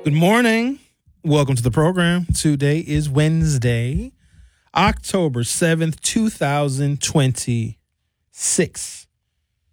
Good morning. Welcome to the program. Today is Wednesday, October 7th, 2026.